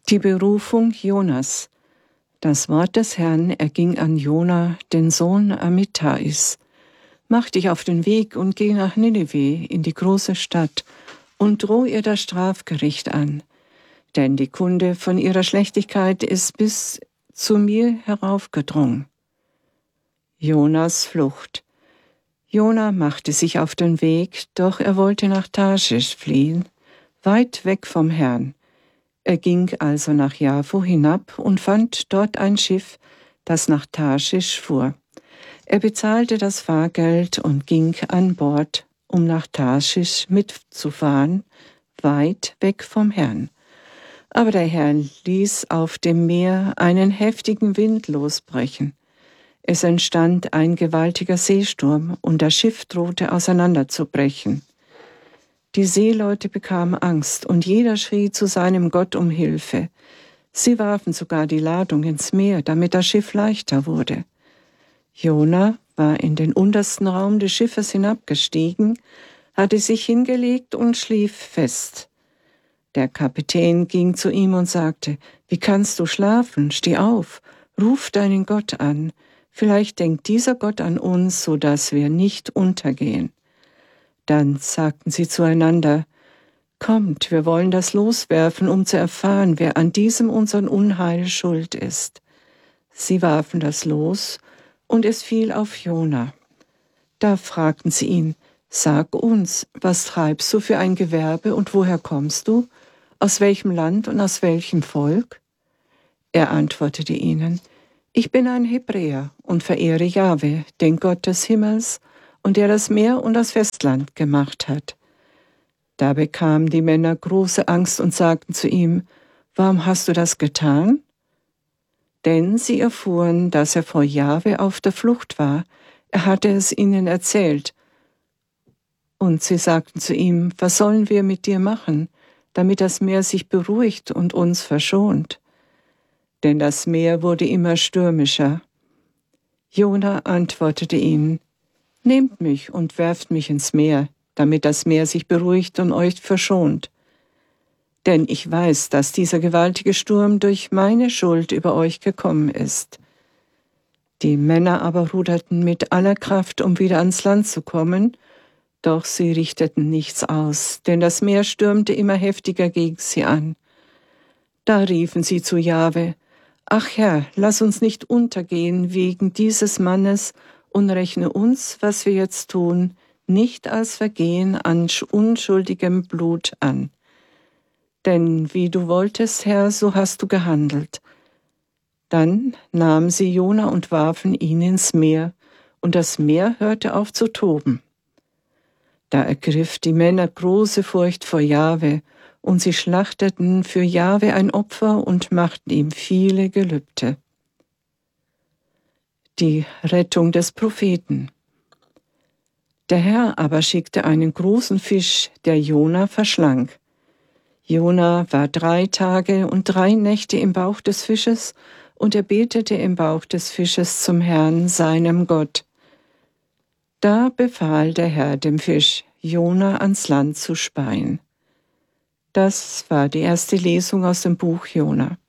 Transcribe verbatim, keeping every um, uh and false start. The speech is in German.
Die Berufung Jonas. Das Wort des Herrn erging an Jona, den Sohn Amittais. Mach dich auf den Weg und geh nach Ninive, in die große Stadt, und droh ihr das Strafgericht an. Denn die Kunde von ihrer Schlechtigkeit ist bis zu mir heraufgedrungen. Jonas Flucht. Jona machte sich auf den Weg, doch er wollte nach Tarschisch fliehen, weit weg vom Herrn. Er ging also nach Jaffo hinab und fand dort ein Schiff, das nach Tarschisch fuhr. Er bezahlte das Fahrgeld und ging an Bord, um nach Tarschisch mitzufahren, weit weg vom Herrn. Aber der Herr ließ auf dem Meer einen heftigen Wind losbrechen. Es entstand ein gewaltiger Seesturm und das Schiff drohte auseinanderzubrechen. Die Seeleute bekamen Angst und jeder schrie zu seinem Gott um Hilfe. Sie warfen sogar die Ladung ins Meer, damit das Schiff leichter wurde. Jona war in den untersten Raum des Schiffes hinabgestiegen, hatte sich hingelegt und schlief fest. Der Kapitän ging zu ihm und sagte: Wie kannst du schlafen? Steh auf, ruf deinen Gott an. Vielleicht denkt dieser Gott an uns, so dass wir nicht untergehen. Dann sagten sie zueinander: Kommt, wir wollen das loswerfen, um zu erfahren, wer an diesem unseren Unheil schuld ist. Sie warfen das Los, und es fiel auf Jona. Da fragten sie ihn: Sag uns, was treibst du für ein Gewerbe und woher kommst du? Aus welchem Land und aus welchem Volk? Er antwortete ihnen: Ich bin ein Hebräer und verehre Jahwe, den Gott des Himmels, und der das Meer und das Festland gemacht hat. Da bekamen die Männer große Angst und sagten zu ihm: Warum hast du das getan? Denn sie erfuhren, dass er vor Jahwe auf der Flucht war. Er hatte es ihnen erzählt. Und sie sagten zu ihm: Was sollen wir mit dir machen, damit das Meer sich beruhigt und uns verschont? Denn das Meer wurde immer stürmischer. Jona antwortete ihnen: Nehmt mich und werft mich ins Meer, damit das Meer sich beruhigt und euch verschont. Denn ich weiß, dass dieser gewaltige Sturm durch meine Schuld über euch gekommen ist. Die Männer aber ruderten mit aller Kraft, um wieder ans Land zu kommen, doch sie richteten nichts aus, denn das Meer stürmte immer heftiger gegen sie an. Da riefen sie zu Jahwe: Ach Herr, lass uns nicht untergehen wegen dieses Mannes und rechne uns, was wir jetzt tun, nicht als Vergehen an unschuldigem Blut an. Denn wie du wolltest, Herr, so hast du gehandelt. Dann nahmen sie Jona und warfen ihn ins Meer, und das Meer hörte auf zu toben. Da ergriff die Männer große Furcht vor Jahwe, und sie schlachteten für Jahwe ein Opfer und machten ihm viele Gelübde. Die Rettung des Propheten. Der Herr aber schickte einen großen Fisch, der Jona verschlang. Jona war drei Tage und drei Nächte im Bauch des Fisches, und er betete im Bauch des Fisches zum Herrn, seinem Gott. Da befahl der Herr dem Fisch, Jona ans Land zu speien. Das war die erste Lesung aus dem Buch Jona.